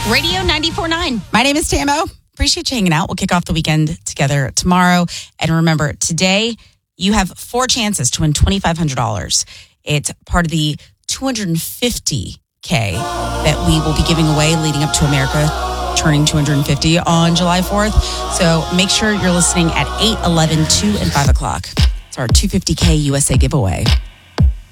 Radio 94.9. My name is Tamo. Appreciate you hanging out. We'll kick off the weekend together tomorrow. And remember, today you have 4 chances to win $2,500. It's part of the $250K that we will be giving away leading up to America turning 250 on July 4th. So make sure you're listening at 8, 11, 2, and 5 o'clock. It's our $250K USA giveaway.